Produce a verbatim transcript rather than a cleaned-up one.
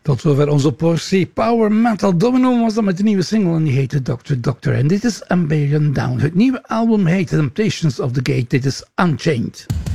Tot zover onze portie Power Metal. Domino was dan met de nieuwe single en die heette doctor doctor. En dit is Ambient Down. Het nieuwe album heet Temptations of the Gate. Dit is Unchained.